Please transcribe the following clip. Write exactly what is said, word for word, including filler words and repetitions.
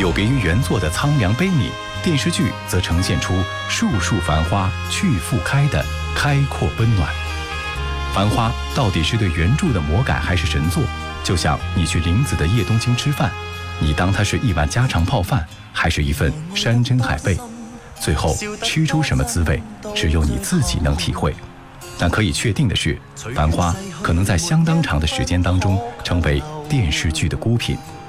有别于原作的苍凉悲悯，电视剧则呈现出树树繁花去复开的开阔温暖。繁花到底是对原著的魔改还是神作？就像你去林子的叶冬青吃饭，你当它是一碗家常泡饭，还是一份山珍海味？最后吃出什么滋味，只有你自己能体会。但可以确定的是，繁花可能在相当长的时间当中成为电视剧的孤品。